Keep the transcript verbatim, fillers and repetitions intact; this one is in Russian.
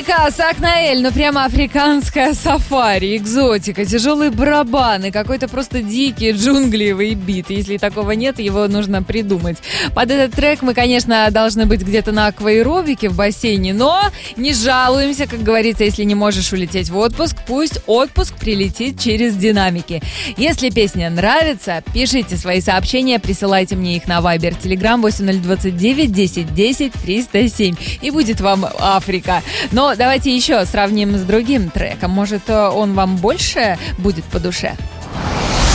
Африка, Сакнаэль, ну прямо африканская сафари, экзотика, тяжелые барабаны, какой-то просто дикий джунглевый бит. Если такого нет, его нужно придумать. Под этот трек мы, конечно, должны быть где-то на акваэробике в бассейне, но не жалуемся, как говорится, если не можешь улететь в отпуск, пусть отпуск прилетит через динамики. Если песня нравится, пишите свои сообщения, присылайте мне их на Viber, Telegram восемь ноль два девять десять десять триста семь, и будет вам Африка. Но давайте еще сравним с другим треком. Может, он вам больше будет по душе?